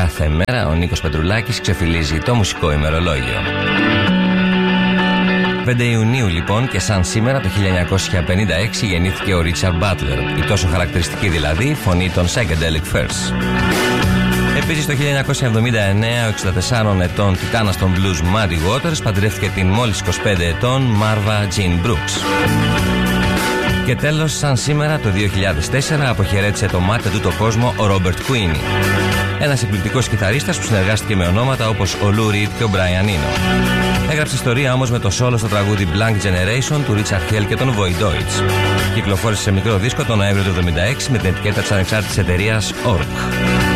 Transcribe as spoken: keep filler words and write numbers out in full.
κάθε μέρα, ο Νίκος Πετρουλάκης ξεφυλίζει το μουσικό ημερολόγιο. πέντε Ιουνίου λοιπόν, και σαν σήμερα το χίλια εννιακόσια πενήντα έξι γεννήθηκε ο Ρίτσαρντ Μπάτλερ, η τόσο χαρακτηριστική δηλαδή φωνή των Psychedelic Furs. Επίσης το χίλια εννιακόσια εβδομήντα εννέα, ο εξήντα τεσσάρων ετών τιτάνας των blues Muddy Waters παντρεύτηκε την μόλις είκοσι πέντε ετών Μάρβα Τζιν Μπρουκς. Και τέλος, σαν σήμερα το δύο χιλιάδες τέσσερα, αποχαιρέτησε το μάτι του το κόσμο ο Ρόμπερτ Κουίνι, ένας εκπληκτικός κιθαρίστας που συνεργάστηκε με ονόματα όπως ο Λου Ριντ και ο Μπράιαν Ίνο. Έγραψε ιστορία όμως με το solo στο τραγούδι Blank Generation του Richard Hell και τον Void Deutsch. Κυκλοφόρησε σε μικρό δίσκο τον Νοέμβριο του χίλια εννιακόσια εβδομήντα έξι με την ετικέτα της ανεξάρτητης εταιρείας Orb.